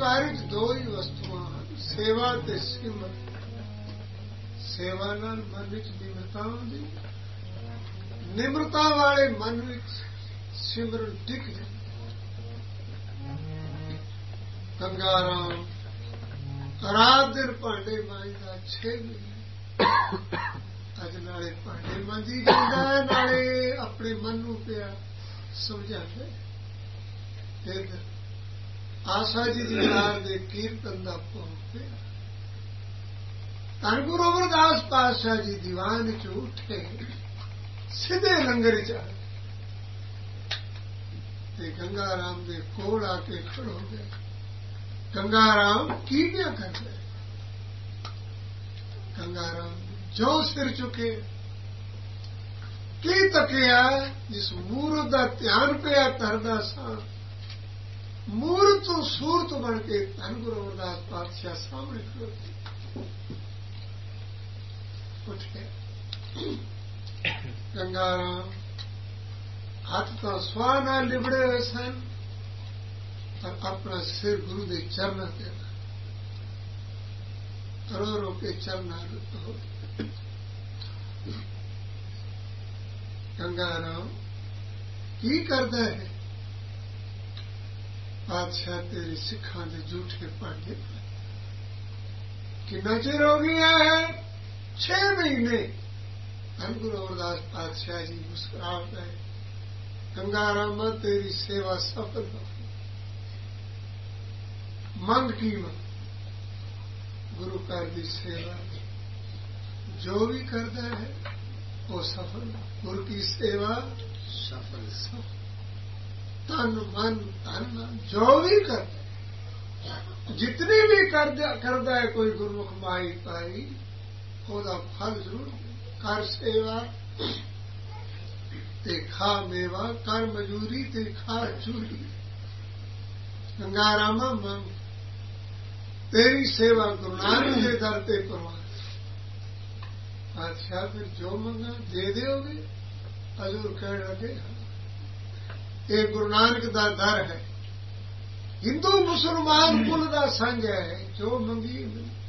ਕਾਰਜ ਦੋ ਹੀ ਵਸਤੂਆਂ ਹਨ, ਸੇਵਾ ਤੇ ਸਿਮਰਨ। ਸੇਵਾ ਨਾਲ ਮਨ ਵਿੱਚ ਨਿਮਰਤਾ ਆਉਂਦੀ, ਨਿਮਰਤਾ ਵਾਲੇ ਮਨ ਵਿੱਚ ਸਿਮਰਨ ਟਿਕ ਜਾਂਦਾ। ਗੰਗਾ ਰਾਮ ਰਾਤ ਦਿਨ ਭਾਂਡੇ ਮਾਂਜਦਾ 6 ਮਹੀਨੇ। ਅੱਜ ਨਾਲੇ ਭਾਂਡੇ ਮਾਂਜੀ ਜਾਂਦਾ, ਨਾਲੇ ਆਪਣੇ ਮਨ ਨੂੰ ਪਿਆ ਸਮਝਾਉਂਦਾ। ਫਿਰ ਆਸਾ ਜੀ ਦੀ ਕਾਰ ਦੇ ਕੀਰਤਨ ਦਾ ਭੋਗ ਪਿਆ। ਧੰਨ ਗੁਰੂ ਅਮਰਦਾਸ ਪਾਤਸ਼ਾਹ ਜੀ ਦੀਵਾਨ ਚ ਉੱਠੇ, ਸਿੱਧੇ ਲੰਗਰ ਚ ਆ ਤੇ ਗੰਗਾ ਰਾਮ ਦੇ ਕੋਲ ਆ ਕੇ ਖੜੋ ਗਏ। ਗੰਗਾ ਰਾਮ ਕੀ ਪਿਆ ਕਰਦੇ? ਗੰਗਾ ਰਾਮ ਜੋ ਸਿਰ ਚੁੱਕੇ, ਕੀ ਤੱਕਿਆ? ਜਿਸ ਮੂਰਤ ਦਾ ਧਿਆਨ ਪਿਆ ਧਰਦਾ ਸਾਂ, ਮੂਰਤ ਤੋਂ ਸੂਰਤ ਬਣ ਕੇ ਧੰਨ ਗੁਰੂ ਅਮਰਦਾਸ ਪਾਤਸ਼ਾਹ ਸਾਹਮਣੇ ਖੜੋਤੇ। ਉੱਠ ਕੇ ਗੰਗਾ ਰਾਮ ਹੱਥ ਤਾਂ ਸਵਾਹ ਨਾਲ ਲਿਬੜੇ ਹੋਏ ਸਨ, ਪਰ ਆਪਣਾ ਸਿਰ ਗੁਰੂ ਦੇ ਚਰਨਾਂ ਤੇ ਰੋ ਰੋ ਕੇ ਚਰਨਾਂ ਹੋ। ਗੰਗਾ ਰਾਮ ਕੀ ਕਰਦਾ ਹੈ? ਪਾਤਸ਼ਾਹ ਤੇਰੇ ਸਿੱਖਾਂ ਦੇ ਝੂਠੇ ਭਾਂਡੇ ਕਿੰਨਾ ਚਿਰ ਹੋ ਗਿਆ ਹੈ? 6 ਮਹੀਨੇ। ਧੰਨ ਗੁਰੂ ਅਮਰਦਾਸ ਪਾਤਸ਼ਾਹ ਜੀ ਮੁਸਕਰਾ ਪਏ। ਗੰਗਾ ਰਾਮ ਤੇਰੀ ਸੇਵਾ ਸਫਲ ਹੋ। ਮੰਗ ਕੀ ਮੰਗ? ਗੁਰੂ ਘਰ ਦੀ ਸੇਵਾ ਜੋ ਵੀ ਕਰਦਾ ਹੈ ਉਹ ਸਫਲ। ਗੁਰੂ ਕੀ ਸੇਵਾ ਸਫਲ। ਤਨ ਮਨ ਧਨ ਜੋ ਵੀ ਕਰਦਾ, ਜਿਤਨੀ ਵੀ ਕਰਦਾ ਹੈ ਕੋਈ ਗੁਰਮੁਖ ਮਾਈ ਪਾਈ, ਉਹਦਾ ਫਲ ਜ਼ਰੂਰ। ਕਰ ਸੇਵਾ ਤੇ ਖਾ ਮੇਵਾ, ਕਰ ਮਜ਼ਦੂਰੀ ਤੇ ਖਾ ਚੂਰੀ। ਗੰਗਾ ਰਾਮਾ ਮੰਗ ਤੇਰੀ ਸੇਵਾ ਗੁਰੂ ਨਾਨਕ ਦੇ ਦਰ ਤੇ ਪ੍ਰਵਾਨ। ਬਾਦਸ਼ਾਹ ਫਿਰ ਜੋ ਮੰਗਾ ਦੇ ਦਿਓਗੇ? ਹਜ਼ੂਰ ਕਹਿਣ ਲੱਗੇ ਇਹ ਗੁਰੂ ਨਾਨਕ ਦਾ ਦਰ ਹੈ, ਹਿੰਦੂ ਮੁਸਲਮਾਨ ਕੁਲ ਦਾ ਸੰਗ ਹੈ, ਜੋ ਮੰਗੀ।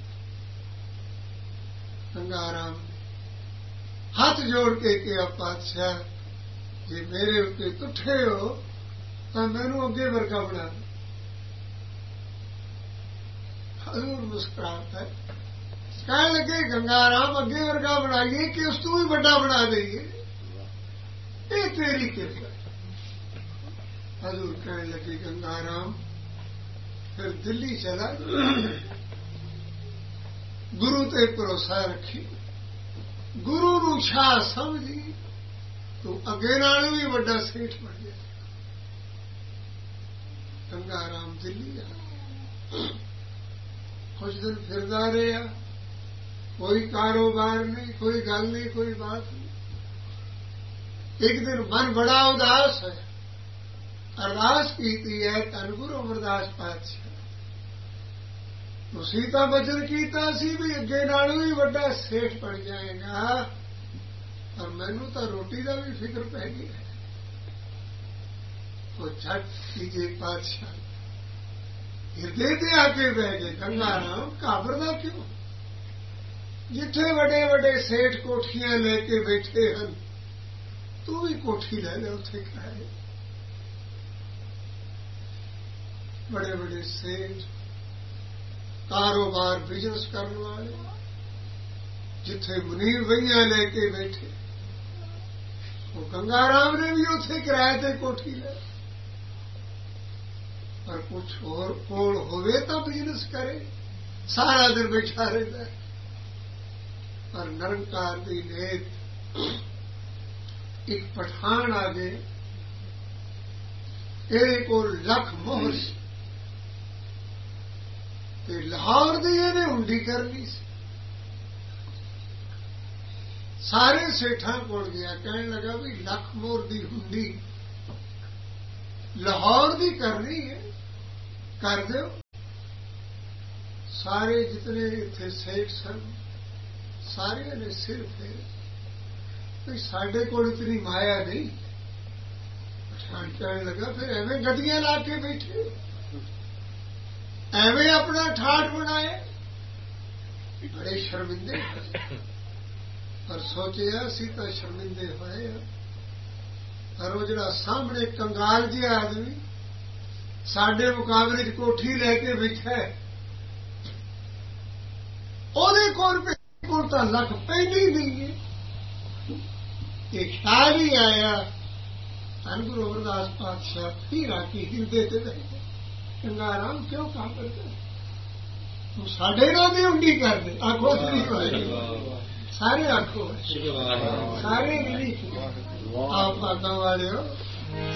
ਗੰਗਾ ਰਾਮ ਹੱਥ ਜੋੜ ਕੇ ਕਿਹਾ, ਪਾਤਸ਼ਾਹ ਜੇ ਮੇਰੇ ਉੱਤੇ ਤੁੱਠੇ ਹੋ ਤਾਂ ਮੈਨੂੰ ਅੱਗੇ ਵਰਗਾ ਬਣਾ ਦਿਓ। ਹਜ਼ੂਰ ਮੁਸਕਰਾਤਾ ਕਹਿਣ ਲੱਗੇ, ਗੰਗਾ ਰਾਮ ਅੱਗੇ ਵਰਗਾ ਬਣਾਈਏ ਕਿ ਉਸ ਤੋਂ ਵੀ ਵੱਡਾ ਬਣਾ ਦੇਈਏ? ਇਹ ਤੇਰੀ ਕਿਰਪਾ। ਹਜ਼ੂਰ ਕਹਿਣ ਲੱਗੇ, ਗੰਗਾ ਰਾਮ ਫਿਰ ਦਿੱਲੀ ਚਲਾ, ਗੁਰੂ ਤੇ ਭਰੋਸਾ ਰੱਖੀ, ਗੁਰੂ ਨੂੰ ਸ਼ਾਹ ਸਮਝੀ, ਤੂੰ ਅੱਗੇ ਨਾਲੋਂ ਵੀ ਵੱਡਾ ਸੇਠ ਬਣ ਗਿਆ। ਗੰਗਾ ਰਾਮ ਦਿੱਲੀ ਆ, ਕੁਝ ਦਿਨ ਫਿਰਦਾ ਰਿਹਾ, ਕੋਈ ਕਾਰੋਬਾਰ ਨਹੀਂ, ਕੋਈ ਗੱਲ ਨਹੀਂ, ਕੋਈ ਬਾਤ ਨਹੀਂ। ਇੱਕ ਦਿਨ ਮਨ ਬੜਾ ਉਦਾਸ ਹੈ, ਅਰਦਾਸ ਕੀਤੀ ਹੈ ਧੰਨ ਗੁਰੂ ਅਮਰਦਾਸ ਪਾਤਸ਼ਾਹ, ਤੁਸੀਂ ਤਾਂ ਬਚਨ ਕੀਤਾ ਸੀ ਵੀ ਅੱਗੇ ਨਾਲੋਂ ਵੀ ਵੱਡਾ ਸੇਠ ਬਣ ਜਾਏਗਾ, ਪਰ ਮੈਨੂੰ ਤਾਂ ਰੋਟੀ ਦਾ ਵੀ ਫਿਕਰ ਪੈ ਗਿਆ। ਉਹ ਝਟ ਕੀਜੇ ਪਾਤਸ਼ਾਹ ਹਿਰਦੇ ਤੇ ਆ ਕੇ ਬਹਿ ਗਏ। ਗੰਗਾ ਰਾਮ ਘਾਬਰਦਾ ਕਿਉਂ? ਜਿੱਥੇ ਵੱਡੇ ਵੱਡੇ ਸੇਠ ਕੋਠੀਆਂ ਲੈ ਕੇ ਬੈਠੇ ਹਨ, ਤੂੰ ਵੀ ਕੋਠੀ ਲੈ ਲੈ, ਉੱਥੇ ਕਰਾਏ। बड़े बड़े सेठ, कारोबार बिजनेस करने वाले, जिथे मुनीर भैया लेके बैठे, वो गंगा राम ने भी उसे किराए थे कोठी ले। पर कुछ और कोल होवे तो बिजनेस करे, सारा दिन बैठा रहता है। पर निरंकार दी नेत एक पठान आ गए, एक और लख मोहर ਤੇ ਲਾਹੌਰ ਦੀ ਇਹਨੇ ਹੁੰਡੀ ਕਰਨੀ ਸੀ। ਸਾਰੇ ਸੇਠਾਂ ਕੋਲ ਗਿਆ, ਕਹਿਣ ਲੱਗਾ ਵੀ ਲੱਖ ਮੋਹਰ ਦੀ ਹੁੰਡੀ ਲਾਹੌਰ ਦੀ ਕਰਨੀ ਹੈ, ਕਰ ਦਿਓ। ਸਾਰੇ ਜਿਤਨੇ ਇੱਥੇ ਸੇਠ ਸਨ ਸਾਰਿਆਂ ਨੇ ਸਿਰ ਫੇਰੇ ਵੀ ਸਾਡੇ ਕੋਲ ਇਤਨੀ ਮਾਇਆ ਨਹੀਂ। ਪਠਾਨ ਕਹਿਣ ਲੱਗਾ ਫਿਰ ਐਵੇਂ ਗੱਡੀਆਂ ਲਾ ਕੇ ਬੈਠੇ, ਐਵੇਂ ਆਪਣਾ ਠਾਠ ਬਣਾਏ, ਬੜੇ ਸ਼ਰਮਿੰਦੇ ਪਰ ਸੋਚਿਆ ਅਸੀਂ ਤਾਂ ਸ਼ਰਮਿੰਦੇ ਹੋਏ ਆ, ਪਰ ਉਹ ਜਿਹੜਾ ਸਾਹਮਣੇ ਕੰਗਾਲ ਜਿਹਾ ਆਦਮੀ ਸਾਡੇ ਮੁਕਾਬਲੇ 'ਚ ਕੋਠੀ ਲੈ ਕੇ ਬੈਠਾ, ਉਹਦੇ ਕੋਲ ਤਾਂ ਲੱਖ ਪੈਂਦੀ ਨਹੀਂ ਹੈ। ਇਹ ਖਿਆਲ ਹੀ ਆਇਆ, ਧੰਨ ਗੁਰੂ ਅਮਰਦਾਸ ਪਾਤਸ਼ਾਹ ਫਿਰ ਆਕੀ ਹਿਰਦੇ ਤੇ ਬੈਠੇ, ਚੰਗਾ ਰਾਮ ਕਿਉਂ ਕੰਮ ਕਰਦਾ, ਤੂੰ ਸਾਡੇ ਨਾਲ ਵੀ ਉਂਡੀ ਕਰਦੇ, ਆਖੋ ਸਾਰੇ ਆਖੋ ਸਾਰੇ ਨਹੀਂ ਆਪ ਪਾਕਾਂ ਵਾਲਿਓ।